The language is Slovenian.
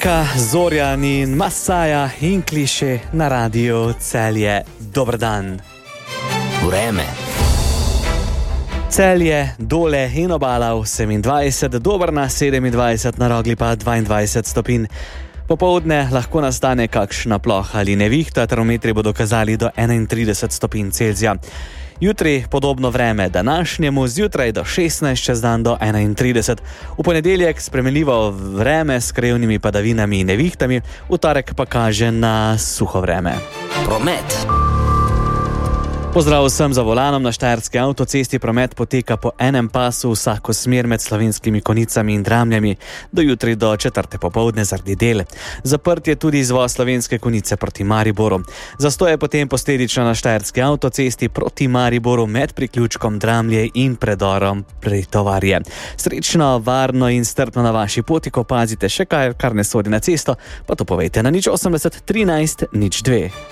Ka Zorjan in Masaja in Kliše na radiju Celje. Dober dan. Vreme. Celje, Dole in Obala 28, Dobrna 27, na Rogli pa 22 stopinj. Popoldne lahko nastane kakšna ploha ali nevihta, termometri bodo kazali do 31 stopinj Celzija. Jutri podobno vreme današnjemu, zjutraj do 16, čez dan do 31. V ponedeljek spremenljivo vreme s krajevnimi padavinami in nevihtami, v torek pa kaže na suho vreme. Promet. Pozdrav vsem za volanom. Na štajerski avtocesti promet poteka po enem pasu vsako smer med Slovenskimi Konjicami in Dramljami do jutri do 4. popoldne zaradi del. Zaprt je tudi izvoz Slovenske Konjice proti Mariboru. Zastoj je potem posledično na štajerski avtocesti proti Mariboru med priključkom Dramlje in predorom Pretovarje. Srečno, varno in strpno na vaši poti, ko pazite še kaj, kar ne sodi na cesto, pa to povejte na 080 13 02.